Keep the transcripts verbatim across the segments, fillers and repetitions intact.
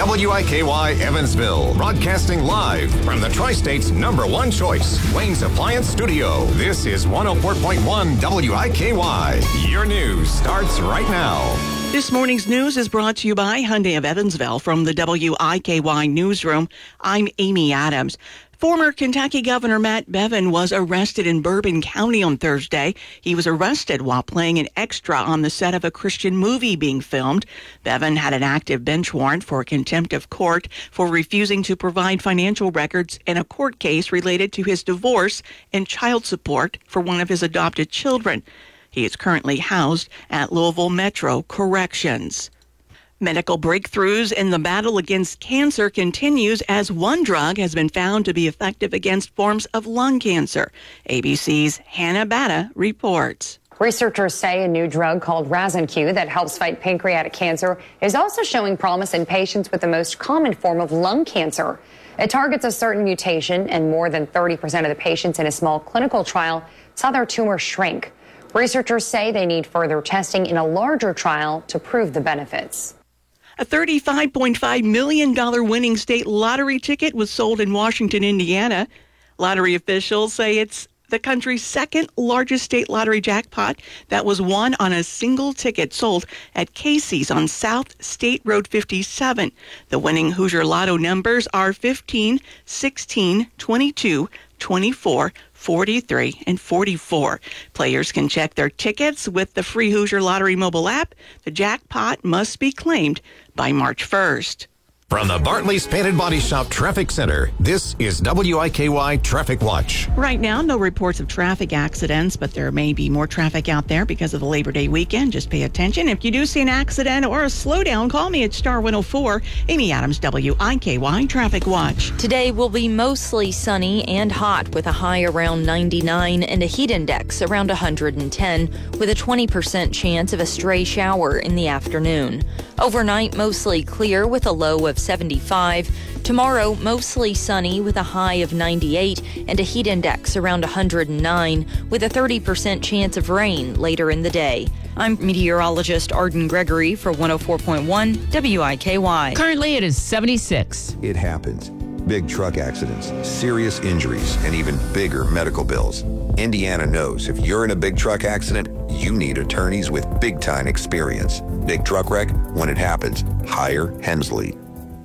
W I K Y Evansville, broadcasting live from the Tri-State's number one choice, Wayne's Appliance Studio. This is one oh four point one W I K Y. Your news starts right now. This morning's news is brought to you by Hyundai of Evansville from the W I K Y newsroom. I'm Amy Adams. Former Kentucky Governor Matt Bevin was arrested in Bourbon County on Thursday. He was arrested while playing an extra on the set of a Christian movie being filmed. Bevin had an active bench warrant for contempt of court for refusing to provide financial records in a court case related to his divorce and child support for one of his adopted children. He is currently housed at Louisville Metro Corrections. Medical breakthroughs in the battle against cancer continues as one drug has been found to be effective against forms of lung cancer. A B C's Hannah Batta reports. Researchers say a new drug called Razanq that helps fight pancreatic cancer is also showing promise in patients with the most common form of lung cancer. It targets a certain mutation, and more than thirty percent of the patients in a small clinical trial saw their tumor shrink. Researchers say they need further testing in a larger trial to prove the benefits. A thirty-five point five million dollars winning state lottery ticket was sold in Washington, Indiana. Lottery officials say it's the country's second largest state lottery jackpot that was won on a single ticket sold at Casey's on South State Road fifty-seven. The winning Hoosier Lotto numbers are fifteen, sixteen, twenty-two, twenty-four, forty-three, and forty-four. Players can check their tickets with the free Hoosier Lottery mobile app. The jackpot must be claimed by March first. From the Bartley's Painted Body Shop Traffic Center, this is W I K Y Traffic Watch. Right now, no reports of traffic accidents, but there may be more traffic out there because of the Labor Day weekend. Just pay attention. If you do see an accident or a slowdown, call me at Star one oh four. Amy Adams, W I K Y Traffic Watch. Today will be mostly sunny and hot with a high around ninety-nine and a heat index around one hundred ten with a twenty percent chance of a stray shower in the afternoon. Overnight, mostly clear with a low of seventy-five. Tomorrow, mostly sunny with a high of ninety-eight and a heat index around one hundred nine with a thirty percent chance of rain later in the day. I'm meteorologist Arden Gregory for one oh four point one W I K Y. Currently, it is seventy-six. It happens. Big truck accidents, serious injuries, and even bigger medical bills. Indiana knows if you're in a big truck accident, you need attorneys with big-time experience. Big truck wreck, when it happens, hire Hensley.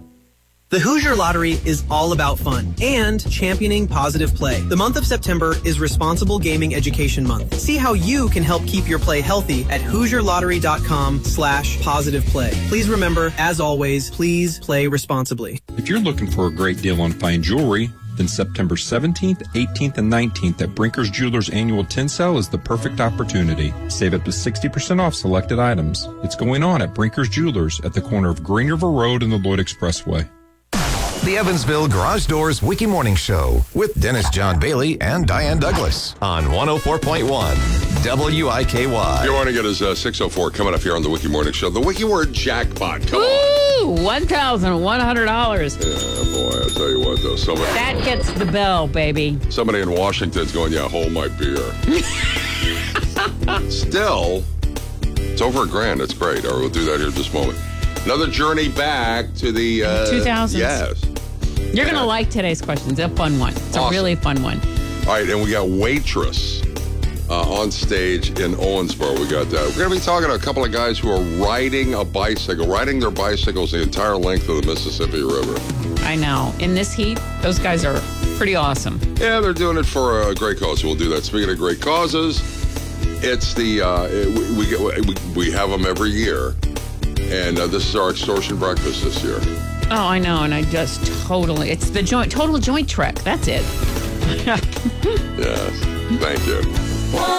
The Hoosier Lottery is all about fun and championing positive play. The month of September is Responsible Gaming Education Month. See how you can help keep your play healthy at HoosierLottery.com slash positive play. Please remember, as always, please play responsibly. If you're looking for a great deal on fine jewelry, then September seventeenth, eighteenth, and nineteenth at Brinker's Jewelers Annual Tin Sale is the perfect opportunity. Save up to sixty percent off selected items. It's going on at Brinker's Jewelers at the corner of Green River Road and the Lloyd Expressway. The Evansville Garage Doors Wiki Morning Show with Dennis John Bailey and Diane Douglas on one oh four point one W I K Y. Your morning, it is uh, six oh four coming up here on the Wiki Morning Show. The Wiki Word Jackpot. Come on. Ooh, one thousand one hundred dollars. Yeah, boy, I'll tell you what, though. Somebody, that gets the bell, baby. Somebody in Washington's going, yeah, hold my beer. Still, it's over a grand. It's great. All right, we'll do that here in just a moment. Another journey back to the uh, two thousands. Yes. You're going to like today's question. It's a fun one. It's Awesome. a really fun one. All right, and we got Waitress uh, on stage in Owensboro. We got that. We're going to be talking to a couple of guys who are riding a bicycle, riding their bicycles the entire length of the Mississippi River. I know. In this heat, those guys are pretty awesome. Yeah, they're doing it for a great cause. We'll do that. Speaking of great causes, it's the, uh, we, we, get, we, we have them every year. And uh, this is our extortion breakfast this year. Oh, I know, and I just totally, it's the joint, total joint trek. That's it. Yes, thank you.